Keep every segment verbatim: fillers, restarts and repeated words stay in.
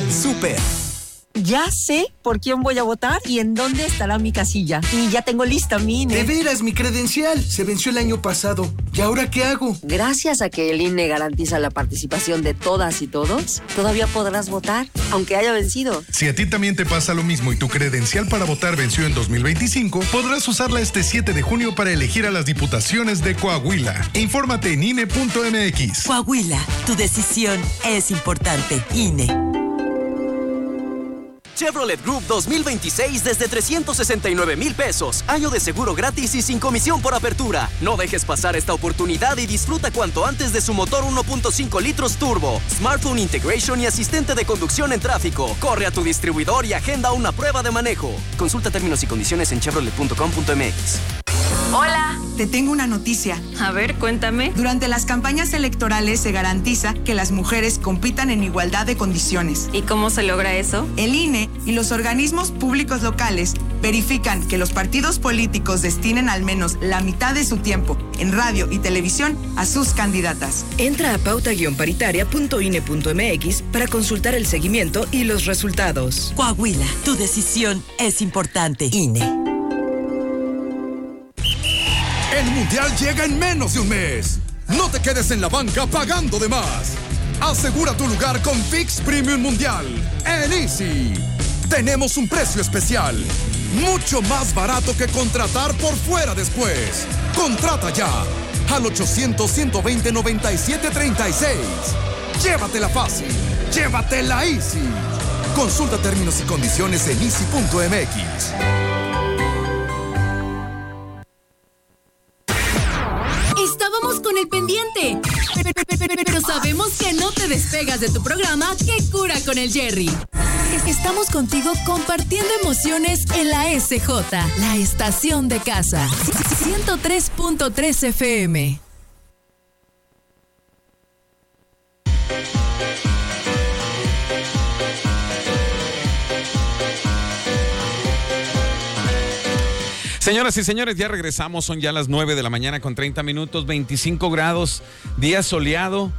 Súper. Ya sé por quién voy a votar y en dónde estará mi casilla. Y ya tengo lista mi I N E. De veras, mi credencial se venció el año pasado. ¿Y ahora qué hago? Gracias a que el I N E garantiza la participación de todas y todos, todavía podrás votar, aunque haya vencido. Si a ti también te pasa lo mismo y tu credencial para votar venció en dos mil veinticinco, podrás usarla este siete de junio para elegir a las diputaciones de Coahuila. Infórmate en I N E punto M X. Coahuila, tu decisión es importante. I N E. Chevrolet Group dos mil veintiséis desde trescientos sesenta y nueve mil pesos. Año de seguro gratis y sin comisión por apertura. No dejes pasar esta oportunidad y disfruta cuanto antes de su motor uno punto cinco litros turbo, smartphone integration y asistente de conducción en tráfico. Corre a tu distribuidor y agenda una prueba de manejo. Consulta términos y condiciones en chevrolet punto com punto m x. Hola, te tengo una noticia. A ver, cuéntame. Durante las campañas electorales se garantiza que las mujeres compitan en igualdad de condiciones. ¿Y cómo se logra eso? El I N E y los organismos públicos locales verifican que los partidos políticos destinen al menos la mitad de su tiempo en radio y televisión a sus candidatas. Entra a pauta guion paritaria punto I N E punto M X para consultar el seguimiento y los resultados. Coahuila, tu decisión es importante. I N E. El Mundial llega en menos de un mes. No te quedes en la banca pagando de más. Asegura tu lugar con ViX Premium Mundial en Easy. Tenemos un precio especial, mucho más barato que contratar por fuera después. Contrata ya al ochocientos, ciento veinte, noventa y siete, treinta y seis. Llévatela fácil, llévatela Easy. Consulta términos y condiciones en easy punto m x. Estábamos con el pendiente, pero sabemos que no te despegas de tu programa ¿Qué cura con el Jerry? Estamos contigo compartiendo emociones en la S J, la estación de casa. ciento tres punto tres F M. Señoras y señores, ya regresamos, son ya las nueve de la mañana con treinta minutos, veinticinco grados, día soleado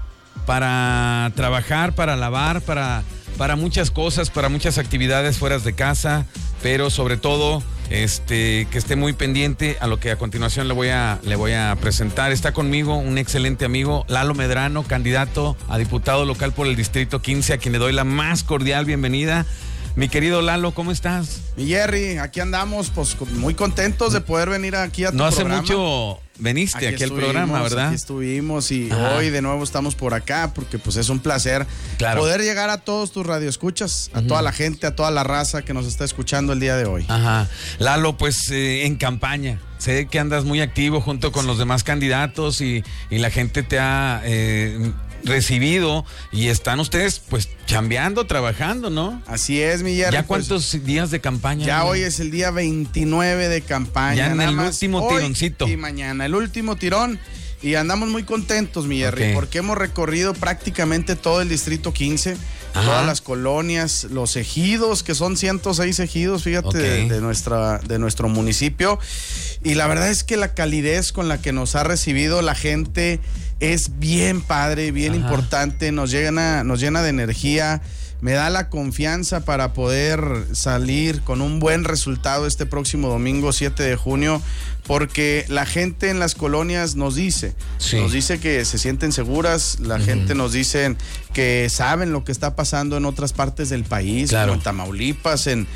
para trabajar, para lavar, para, para muchas cosas, para muchas actividades fuera de casa, pero sobre todo este, que esté muy pendiente a lo que a continuación le voy a, le voy a presentar. Está conmigo un excelente amigo, Lalo Medrano, candidato a diputado local por el Distrito quince, a quien le doy la más cordial bienvenida. Mi querido Lalo, ¿cómo estás? Mi Jerry, aquí andamos, pues muy contentos de poder venir aquí a tu no hace programa. mucho viniste aquí, aquí al programa, ¿verdad? Aquí estuvimos y Ajá. hoy de nuevo estamos por acá porque pues es un placer claro. poder llegar a todos tus radioescuchas, a uh-huh. toda la gente, a toda la raza que nos está escuchando el día de hoy. Ajá. Lalo, pues eh, en campaña. Sé que andas muy activo junto con los demás candidatos y, y la gente te ha eh, recibido y están ustedes pues chambeando, trabajando, ¿no? Así es, mi Jerry. ¿Ya cuántos pues, días de campaña? Ya ¿no? hoy es el día veintinueve de campaña. Ya en nada el más último hoy tironcito. Y mañana, el último tirón. Y andamos muy contentos, mi Jerry, okay. porque hemos recorrido prácticamente todo el Distrito quince, Ajá. todas las colonias, los ejidos, que son ciento seis ejidos, fíjate, okay. de, de, nuestra, de nuestro municipio. Y la verdad es que la calidez con la que nos ha recibido la gente es bien padre, bien Ajá. importante, nos llena, nos llena de energía. Me da la confianza para poder salir con un buen resultado este próximo domingo siete de junio, porque la gente en las colonias nos dice, sí. nos dice que se sienten seguras, la uh-huh. gente nos dice que saben lo que está pasando en otras partes del país, claro. como en Tamaulipas, en,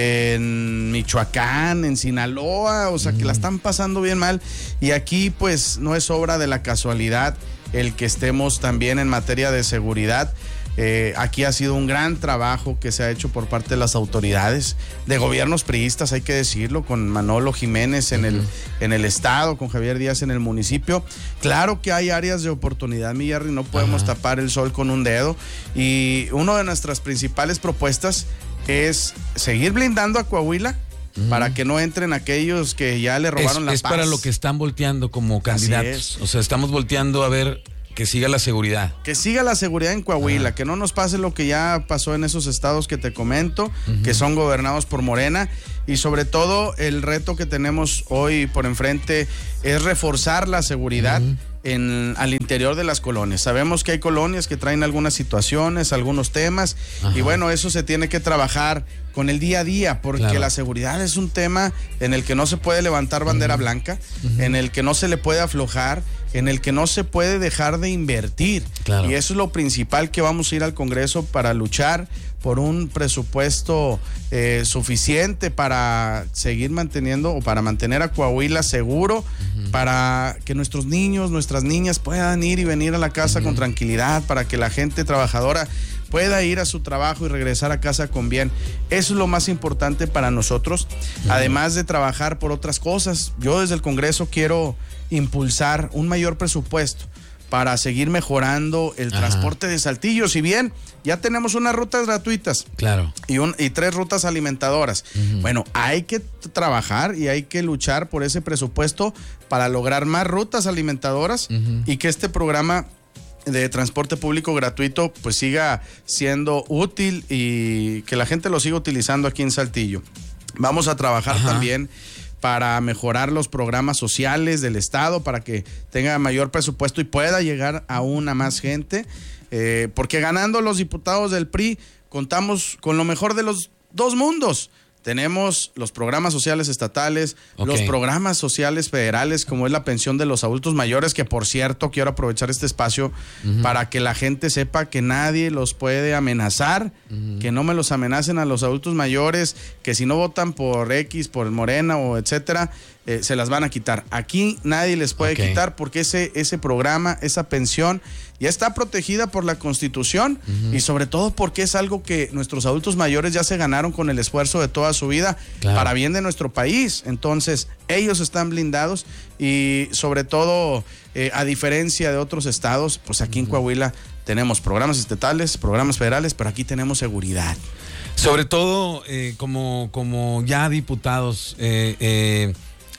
en Michoacán, en Sinaloa, o sea uh-huh. que la están pasando bien mal, y aquí pues no es obra de la casualidad el que estemos también en materia de seguridad. Eh, aquí ha sido un gran trabajo que se ha hecho por parte de las autoridades, de gobiernos priistas, hay que decirlo, con Manolo Jiménez en, uh-huh. el, en el estado, con Javier Díaz en el municipio. Claro que hay áreas de oportunidad, mi Jerry, no podemos uh-huh. tapar el sol con un dedo, y una de nuestras principales propuestas es seguir blindando a Coahuila, Uh-huh. para que no entren aquellos que ya le robaron es, la es paz. Es para lo que están volteando como candidatos. O sea, estamos volteando a ver que siga la seguridad. Que siga la seguridad en Coahuila, uh-huh. que no nos pase lo que ya pasó en esos estados que te comento, uh-huh. que son gobernados por Morena. y sobre todo el reto que tenemos hoy por enfrente es reforzar la seguridad uh-huh. en, al interior de las colonias. Sabemos que hay colonias que traen algunas situaciones, algunos temas, Ajá. y bueno, eso se tiene que trabajar con el día a día, porque claro. la seguridad es un tema en el que no se puede levantar bandera uh-huh. blanca, uh-huh. en el que no se le puede aflojar, en el que no se puede dejar de invertir. Claro. Y eso es lo principal que vamos a ir al Congreso para luchar por un presupuesto eh, suficiente para seguir manteniendo o para mantener a Coahuila seguro, uh-huh. para que nuestros niños, nuestras niñas puedan ir y venir a la casa uh-huh. con tranquilidad, para que la gente trabajadora pueda ir a su trabajo y regresar a casa con bien. Eso es lo más importante para nosotros, uh-huh. además de trabajar por otras cosas. Yo desde el Congreso quiero impulsar un mayor presupuesto para seguir mejorando el Ajá. transporte de Saltillo. Si bien ya tenemos unas rutas gratuitas claro. y, un, y tres rutas alimentadoras, uh-huh. bueno, hay que trabajar y hay que luchar por ese presupuesto para lograr más rutas alimentadoras uh-huh. y que este programa de transporte público gratuito pues siga siendo útil y que la gente lo siga utilizando aquí en Saltillo. Vamos a trabajar Ajá. también para mejorar los programas sociales del Estado, para que tenga mayor presupuesto y pueda llegar aún a más gente, eh, porque ganando los diputados del P R I contamos con lo mejor de los dos mundos. Tenemos los programas sociales estatales, okay. los programas sociales federales, como es la pensión de los adultos mayores, que por cierto quiero aprovechar este espacio uh-huh. para que la gente sepa que nadie los puede amenazar, uh-huh. que no me los amenacen a los adultos mayores, que si no votan por X, por el Morena o etcétera, eh, se las van a quitar. Aquí nadie les puede okay. quitar porque ese, ese programa, esa pensión ya está protegida por la Constitución uh-huh. y sobre todo porque es algo que nuestros adultos mayores ya se ganaron con el esfuerzo de toda su vida claro. para bien de nuestro país. Entonces ellos están blindados y sobre todo eh, a diferencia de otros estados, pues aquí uh-huh. en Coahuila tenemos programas estatales, programas federales, pero aquí tenemos seguridad. Sobre todo eh, como, como ya diputados, eh, eh,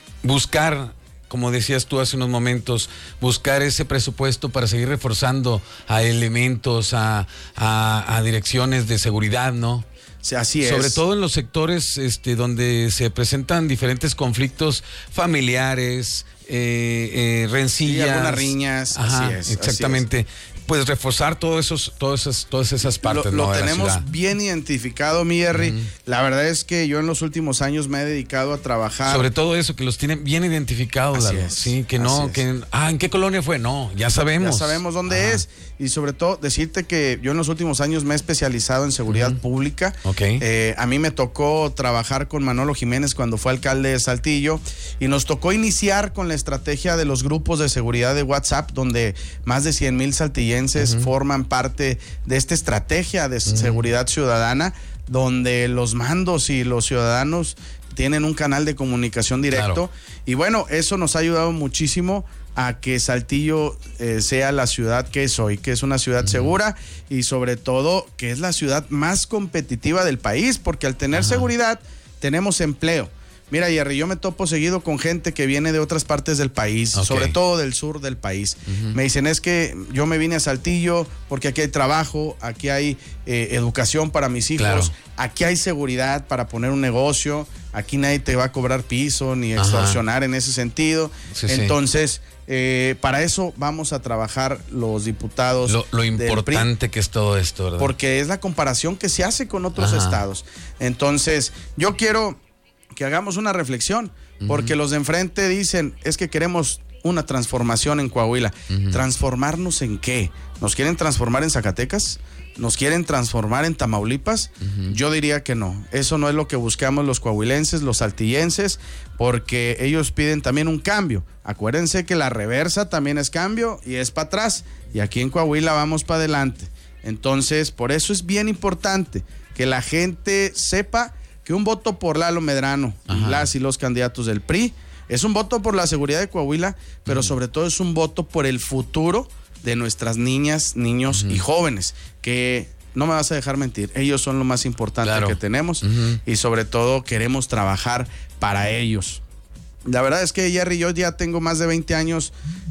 buscar, como decías tú hace unos momentos, buscar ese presupuesto para seguir reforzando a elementos, a, a, a direcciones de seguridad, ¿no? Sí, así es. Sobre todo en los sectores este, donde se presentan diferentes conflictos familiares, eh, eh, rencillas. Sí, algunas riñas, Ajá, así es. Exactamente. Así es. Pues reforzar todos esos, todas esas, todas esas partes. Lo, lo ¿no? tenemos bien identificado, mi Jerry. Uh-huh. La verdad es que yo en los últimos años me he dedicado a trabajar. Sobre todo eso, que los tienen bien identificados. Así es, sí, que no, es. que ah, ¿en qué colonia fue? No, ya sabemos. Ya sabemos dónde Ajá. es. Y sobre todo decirte que yo en los últimos años me he especializado en seguridad uh-huh. pública. Okay. Eh, a mí me tocó trabajar con Manolo Jiménez cuando fue alcalde de Saltillo y nos tocó iniciar con la estrategia de los grupos de seguridad de WhatsApp, donde más de cien mil saltillenses uh-huh. forman parte de esta estrategia de uh-huh. seguridad ciudadana, donde los mandos y los ciudadanos tienen un canal de comunicación directo. Claro. Y bueno, eso nos ha ayudado muchísimo a que Saltillo eh, sea la ciudad que es hoy, que es una ciudad uh-huh. segura y sobre todo que es la ciudad más competitiva del país, porque al tener uh-huh. seguridad tenemos empleo. Mira, Jerry, yo me topo seguido con gente que viene de otras partes del país, okay. sobre todo del sur del país. Uh-huh. Me dicen, es que yo me vine a Saltillo porque aquí hay trabajo, aquí hay eh, educación para mis hijos, claro. aquí hay seguridad para poner un negocio, aquí nadie te va a cobrar piso ni extorsionar Ajá. en ese sentido. Sí, Entonces... Sí. Eh, para eso vamos a trabajar los diputados. Lo, lo importante que es todo esto, ¿verdad? Porque es la comparación que se hace con otros Ajá. estados. Entonces, yo quiero que hagamos una reflexión, uh-huh. porque los de enfrente dicen, es que queremos una transformación en Coahuila. Uh-huh. ¿Transformarnos en qué? ¿Nos quieren transformar en Zacatecas? ¿Nos quieren transformar en Tamaulipas? Uh-huh. Yo diría que no. Eso no es lo que buscamos los coahuilenses, los saltillenses, porque ellos piden también un cambio. Acuérdense que la reversa también es cambio y es para atrás. Y aquí en Coahuila vamos para adelante. Entonces, por eso es bien importante que la gente sepa que un voto por Lalo Medrano, Ajá. las y los candidatos del P R I, es un voto por la seguridad de Coahuila, pero uh-huh. sobre todo es un voto por el futuro de nuestras niñas, niños uh-huh. y jóvenes, que no me vas a dejar mentir, ellos son lo más importante claro. que tenemos uh-huh. y sobre todo queremos trabajar para ellos. La verdad es que, Jerry, yo ya tengo más de veinte años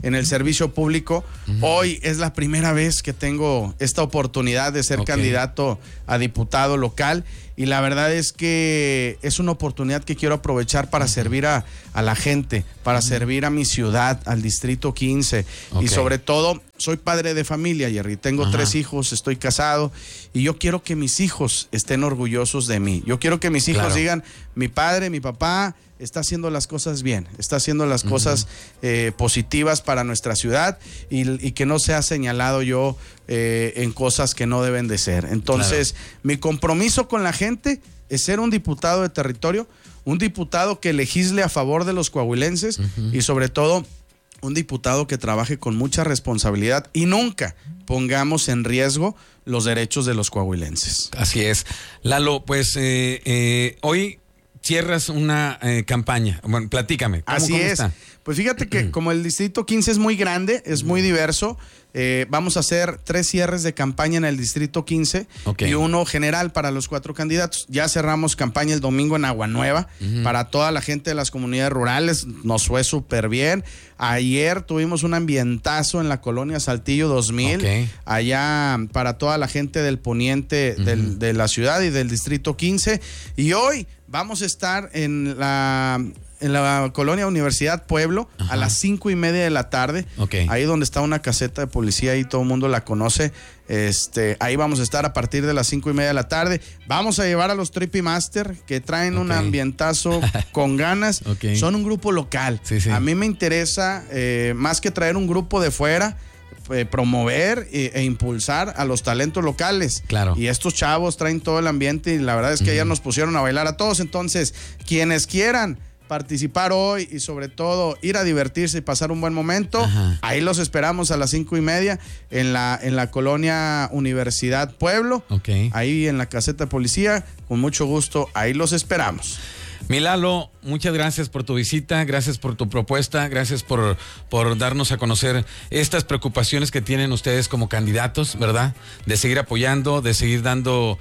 en el servicio público. Uh-huh. Hoy es la primera vez que tengo esta oportunidad de ser okay. candidato a diputado local. Y la verdad es que es una oportunidad que quiero aprovechar para servir a, a la gente, para uh-huh. servir a mi ciudad, al Distrito quince. Okay. Y sobre todo, soy padre de familia, Jerry. Tengo uh-huh. tres hijos, estoy casado. Y yo quiero que mis hijos estén orgullosos de mí. Yo quiero que mis hijos claro. digan, mi padre, mi papá está haciendo las cosas bien, está haciendo las uh-huh. cosas eh, positivas para nuestra ciudad y, y que no sea señalado yo eh, en cosas que no deben de ser. Entonces, claro. mi compromiso con la gente es ser un diputado de territorio, un diputado que legisle a favor de los coahuilenses uh-huh. y sobre todo un diputado que trabaje con mucha responsabilidad y nunca pongamos en riesgo los derechos de los coahuilenses. Así es. Lalo, pues eh, eh, hoy cierras una eh, campaña. Bueno, platícame. ¿Cómo, Así cómo es. Está? Pues fíjate que como el Distrito quince es muy grande, es muy diverso, eh, vamos a hacer tres cierres de campaña en el Distrito quince okay. y uno general para los cuatro candidatos. Ya cerramos campaña el domingo en Agua Nueva uh-huh. para toda la gente de las comunidades rurales. Nos fue súper bien. Ayer tuvimos un ambientazo en la colonia Saltillo dos mil, okay. allá para toda la gente del poniente uh-huh. del, de la ciudad y del Distrito quince. Y hoy vamos a estar en la... en la colonia Universidad Pueblo, ajá. a las cinco y media de la tarde, okay. ahí donde está una caseta de policía y todo el mundo la conoce. Este, ahí vamos a estar a partir de las cinco y media de la tarde. Vamos a llevar a los Trippy Master, que traen okay. un ambientazo con ganas. Okay. Son un grupo local. Sí, sí. A mí me interesa, eh, más que traer un grupo de fuera, eh, promover e, e impulsar a los talentos locales. Claro. Y estos chavos traen todo el ambiente y la verdad es que uh-huh. ayer nos pusieron a bailar a todos. Entonces, quienes quieran participar hoy y sobre todo ir a divertirse y pasar un buen momento, ajá. ahí los esperamos a las cinco y media en la, en la colonia Universidad Pueblo, okay. ahí en la caseta de policía, con mucho gusto, ahí los esperamos. Mi Lalo, muchas gracias por tu visita, gracias por tu propuesta, gracias por, por darnos a conocer estas preocupaciones que tienen ustedes como candidatos, ¿verdad? De seguir apoyando, de seguir dando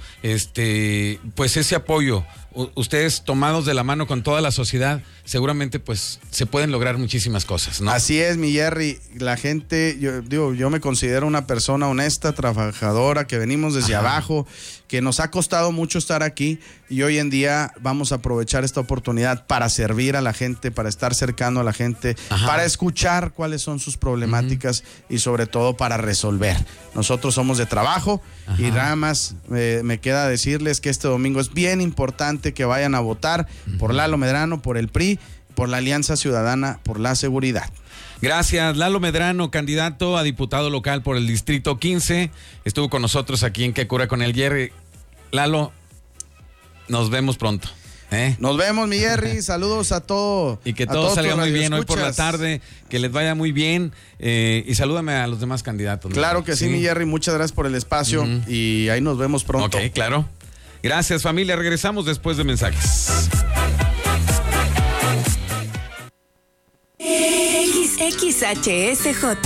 este, pues ese apoyo. U- ustedes tomados de la mano con toda la sociedad, seguramente pues se pueden lograr muchísimas cosas, ¿no? Así es, mi Jerry, la gente, yo digo, yo me considero una persona honesta, trabajadora, que venimos desde Ajá. abajo, que nos ha costado mucho estar aquí y hoy en día vamos a aprovechar esta oportunidad para servir a la gente, para estar cercano a la gente, Ajá. para escuchar cuáles son sus problemáticas uh-huh. y sobre todo para resolver. Nosotros somos de trabajo Ajá. y nada más eh, me queda decirles que este domingo es bien importante que vayan a votar uh-huh. por Lalo Medrano, por el P R I, por la Alianza Ciudadana, por la seguridad. Gracias, Lalo Medrano, candidato a diputado local por el Distrito quince. Estuvo con nosotros aquí en ¿Qué cura con el Jerry? Lalo, nos vemos pronto. ¿eh? Nos vemos, mi Jerry. Saludos a todo. Y que todo salga muy bien hoy por la tarde, que les vaya muy bien. Eh, y salúdame a los demás candidatos. Claro ¿no? que sí, sí, mi Jerry. Muchas gracias por el espacio uh-huh. y ahí nos vemos pronto. Ok, claro. Gracias, familia. Regresamos después de mensajes. X H S J